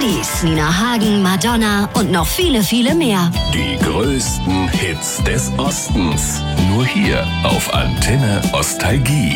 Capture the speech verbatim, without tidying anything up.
Alice, Nina Hagen, Madonna und noch viele, viele mehr. Die größten Hits des Ostens. Nur hier auf Antenne Ostalgie.